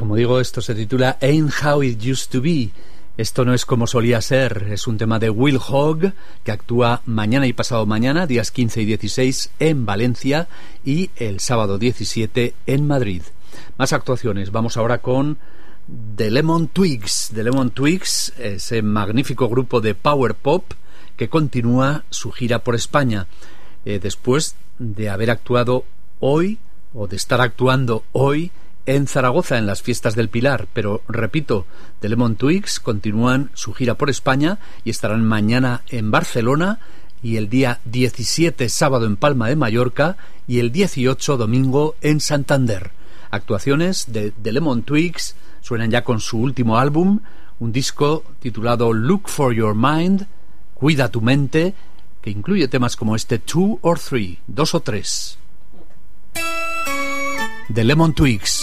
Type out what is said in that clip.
Como digo, esto se titula Ain't How It Used to Be. Esto no es como solía ser. Es un tema de Will Hogg, que actúa mañana y pasado mañana, días 15 y 16, en Valencia, y el sábado 17 en Madrid. Más actuaciones. Vamos ahora con The Lemon Twigs. The Lemon Twigs, ese magnífico grupo de power pop que continúa su gira por España, después de haber actuado hoy, o de estar actuando hoy, en Zaragoza, en las fiestas del Pilar. Pero repito, The Lemon Twigs continúan su gira por España y estarán mañana en Barcelona, y el día 17 sábado en Palma de Mallorca, y el 18 domingo en Santander. Actuaciones de The Lemon Twigs. Suenan ya con su último álbum, un disco titulado Look for Your Mind, Cuida tu mente, que incluye temas como este 2 or 3, 2 o 3. The Lemon Twigs.